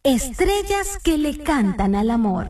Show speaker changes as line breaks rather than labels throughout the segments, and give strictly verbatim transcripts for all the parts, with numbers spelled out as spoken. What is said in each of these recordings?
Estrellas que le cantan al amor.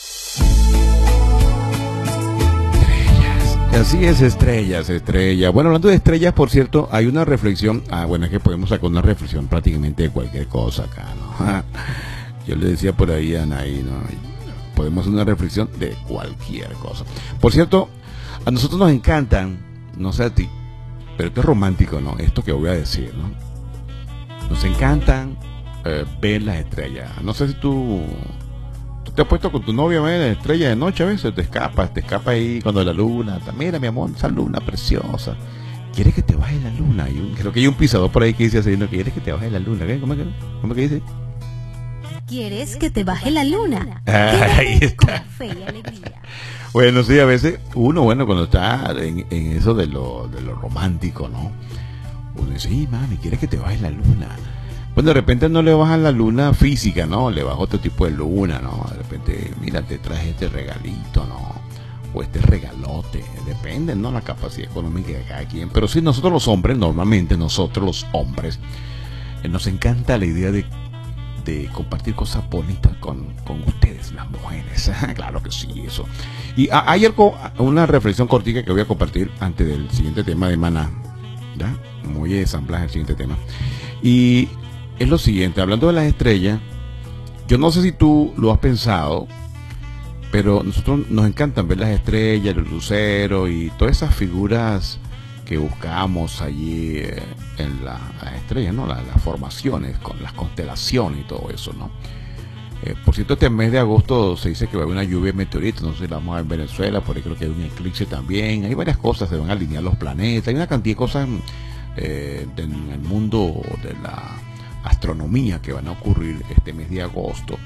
Así es, estrellas, estrellas. Bueno, hablando de estrellas, por cierto, hay una reflexión. Ah, bueno, es que podemos sacar una reflexión prácticamente de cualquier cosa acá, ¿no? Yo le decía por ahí a Anaí, ¿no? Podemos hacer una reflexión de cualquier cosa. Por cierto, a nosotros nos encantan, no sé a ti, pero esto es romántico, ¿no? Esto que voy a decir, ¿no? Nos encantan eh, ver las estrellas. No sé si tú... te has puesto con tu novia a ver la estrella de noche, a veces te escapas, te escapas ahí cuando la luna, mira mi amor, esa luna preciosa, ¿quieres que te baje la luna? Y un, creo que hay un pisador por ahí que dice así, ¿no? ¿Quieres que te baje la luna? ¿Qué? ¿Cómo que, cómo que dice?
¿Quieres que te baje la luna?
Ah, ahí está.
Con fe y alegría.
Bueno, sí, a veces uno, bueno, cuando está en, en eso de lo, de lo romántico, ¿no? Uno dice, sí, mami, ¿quieres que te baje la luna? Bueno, de repente no le bajan la luna física, ¿no? Le baja otro tipo de luna, ¿no? De repente, mira, te traje este regalito, ¿no? O este regalote. Depende, ¿no? La capacidad económica de cada quien. Pero sí, nosotros los hombres, normalmente nosotros los hombres, eh, nos encanta la idea de, de compartir cosas bonitas con, con ustedes, las mujeres. Claro que sí, eso. Y a, hay algo, una reflexión cortica que voy a compartir antes del siguiente tema de Maná, ¿ya? Muy de ensamblaje el siguiente tema. Y... es lo siguiente, hablando de las estrellas, yo no sé si tú lo has pensado, pero nosotros nos encantan ver las estrellas, los luceros y todas esas figuras que buscamos allí eh, en la, las estrellas, ¿no? Las, las formaciones, con las constelaciones y todo eso, ¿no? Eh, por cierto, este mes de agosto se dice que va a haber una lluvia de meteoritos, no sé si la vamos a ver en Venezuela, por ahí creo que hay un eclipse también, hay varias cosas, se van a alinear los planetas, hay una cantidad de cosas eh, en el mundo de la astronomía que van a ocurrir este mes de agosto.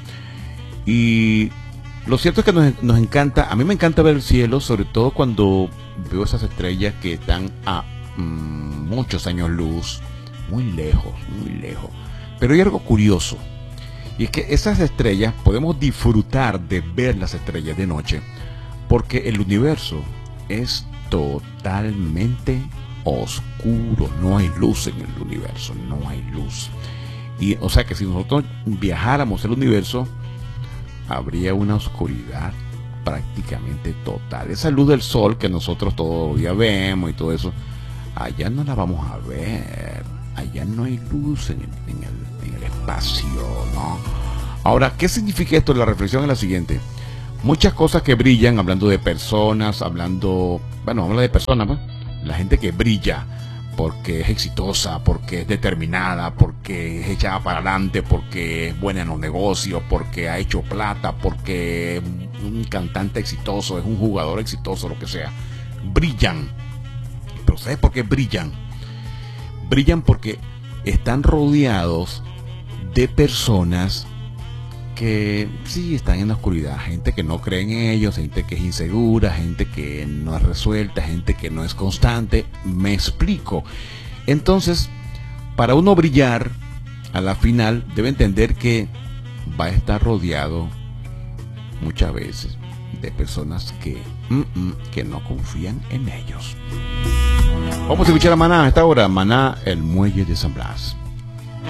Y lo cierto es que nos, nos encanta, a mí me encanta ver el cielo, sobre todo cuando veo esas estrellas que están a mmm, muchos años luz, muy lejos, muy lejos. Pero hay algo curioso, y es que esas estrellas podemos disfrutar de ver las estrellas de noche, porque el universo es totalmente oscuro, no hay luz en el universo, no hay luz. Y, o sea que si nosotros viajáramos el universo, habría una oscuridad prácticamente total. Esa luz del sol que nosotros todavía vemos y todo eso, allá no la vamos a ver. Allá no hay luz en el, en el, en el espacio, ¿no? Ahora, ¿qué significa esto? La reflexión es la siguiente. Muchas cosas que brillan, hablando de personas, hablando... bueno, habla de personas, ¿no? La gente que brilla porque es exitosa, porque es determinada, porque es echada para adelante, porque es buena en los negocios, porque ha hecho plata, porque es un cantante exitoso, es un jugador exitoso, lo que sea. Brillan. Pero ¿sabes por qué brillan? Brillan porque están rodeados de personas que sí están en la oscuridad, gente que no cree en ellos, gente que es insegura, gente que no es resuelta, gente que no es constante. Me explico. Entonces, para uno brillar, a la final debe entender que va a estar rodeado muchas veces de personas que, mm, mm, que no confían en ellos. Vamos a escuchar a Maná a esta hora. Maná, el muelle de San Blas.